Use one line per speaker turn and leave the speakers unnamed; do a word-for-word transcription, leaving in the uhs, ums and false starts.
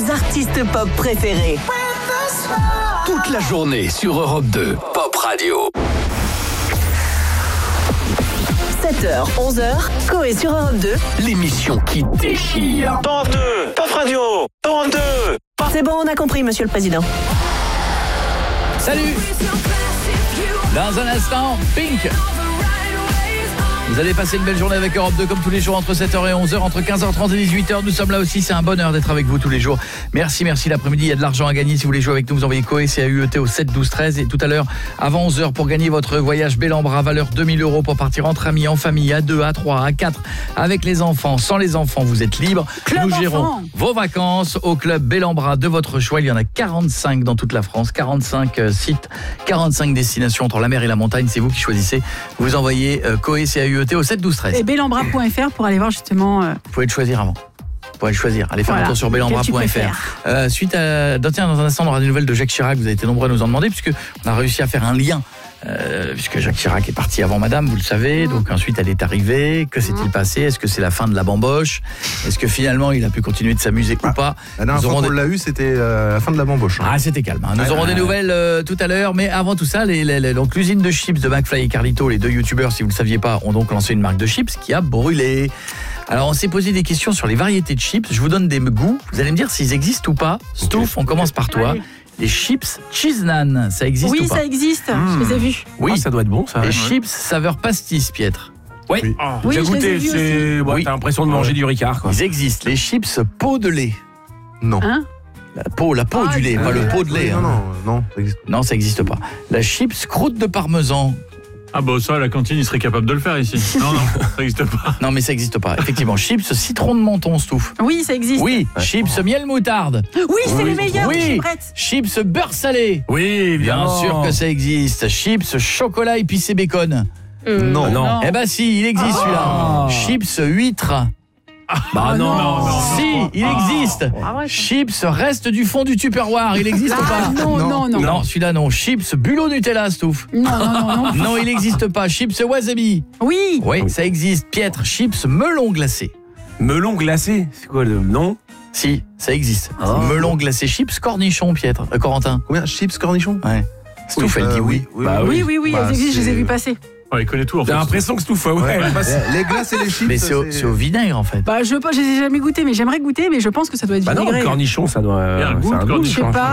vos artistes pop préférés.
Toute la journée sur Europe deux, Pop Radio.
sept heures, onze heures, Coé sur Europe deux.
L'émission qui déchire.
Europe deux, Pop Radio, Europe deux.
C'est bon, on a compris, monsieur le président.
Salut. Dans un instant, Pink. Vous allez passer une belle journée avec Europe deux comme tous les jours entre sept heures et onze heures, entre quinze heures trente et dix-huit heures. Nous sommes là aussi, c'est un bonheur d'être avec vous tous les jours. Merci, merci. L'après-midi, il y a de l'argent à gagner. Si vous voulez jouer avec nous, vous envoyez Coé, C A U E T au sept douze treize. Et tout à l'heure, avant onze heures, pour gagner votre voyage Bellambra, valeur deux mille euros pour partir entre amis, en famille, à deux, à trois, à quatre, avec les enfants, sans les enfants, vous êtes libre.
Club
nous gérons
enfant.
vos vacances au club Bellambra de votre choix. Il y en a quarante-cinq dans toute la France, quarante-cinq euh, sites, quarante-cinq destinations entre la mer et la montagne. C'est vous qui choisissez. Vous envoyez euh, Coé, C A U E T au sept douze treize.
Et bellambra point F R pour aller voir justement... Euh...
Vous pouvez le choisir avant. Vous pouvez le choisir. Allez faire
Voilà.
un tour sur bellambra point F R. Euh, suite à... Tiens, dans un instant, on aura des nouvelles de Jacques Chirac. Vous avez été nombreux à nous en demander, puisque on a réussi à faire un lien. Euh, puisque Jacques Chirac est parti avant Madame, vous le savez. Donc ensuite, elle est arrivée. Que s'est-il passé? Est-ce que c'est la fin de la bamboche? Est-ce que finalement, il a pu continuer de s'amuser ou pas?
La dernière fois qu'on
des...
l'a eu, c'était euh, la fin de la bamboche.
Ah, c'était calme. Hein. Nous
ouais,
aurons
ouais,
des
ouais.
nouvelles euh, tout à l'heure. Mais avant tout ça, les, les, les, donc l'usine de chips de McFly et Carlito, les deux youtubeurs, si vous ne le saviez pas, ont donc lancé une marque de chips qui a brûlé. Alors, on s'est posé des questions sur les variétés de chips. Je vous donne des goûts. Vous allez me dire s'ils existent ou pas. Stouff, on commence par toi.
Allez.
Les chips cheese naan, ça existe
Oui,
ou pas?
ça existe, je les ai vus.
Oui,
Ah, ça doit être bon, ça.
les
ouais.
chips saveur pastis, Pietre.
Oui,
Oui.
Ah,
Oui,
j'ai
je les ai
goûté,
vus
c'est... Ouais,
Oui.
t'as l'impression de manger du Ricard, quoi.
Ils existent. Les chips peau de lait.
Non.
Hein?
La peau, la peau
Ah,
du lait,
ah,
pas le
oui,
pot de lait.
non,
hein.
non, non, ça existe.
Non, ça n'existe pas. La chips croûte de parmesan.
Ah bah ça, à la cantine, il serait capable de le faire ici. Non, non, ça n'existe pas.
Non, mais ça n'existe pas. Effectivement, chips citron de menton, Stouff.
Oui, ça existe.
Oui, chips miel moutarde.
Oui, c'est les meilleurs,
Oui.
les chibrettes.
Chips beurre salé.
Oui,
Bien sûr que ça existe. Chips chocolat épicé bacon.
Non.
non.
Eh ben si, il existe
Ah.
celui-là. Chips huître.
Bah non,
non.
non.
Si, il existe.
Ah ouais, ça-
Chips reste du fond du Tupperware. Il existe ou
Ah,
pas?
non, non, non.
Non, celui-là non. Chips bulot Nutella, Stouff.
Non, non, non, non.
Non, il n'existe pas. Chips wasabi.
Oui.
Oui, ça existe. Pietre, chips melon glacé.
Melon glacé, c'est quoi le nom?
Si, ça existe.
Ah.
Melon glacé, chips cornichon, Pietre. Euh, Corentin.
Combien? Chips cornichons?
Ouais. Stouff, elle
Euh,
dit oui.
Bah
Oui, oui, oui,
Bah,
elles existent, je les ai
c'est-
vus passer.
Ouais, il connaît tout en fait.
T'as l'impression que c'est tout faux, ouais.
Ouais.
Bah, c'est-
Les glaces et les chips.
Mais c'est au, c'est au vinaigre, en fait.
Bah, je ne les ai jamais goûté, mais j'aimerais goûter, mais je pense que ça doit être
Bah non,
vinaigré.
le cornichon, ça doit...
Il y a un goût,
c'est
le
goût,
cornichon.
Je sais pas.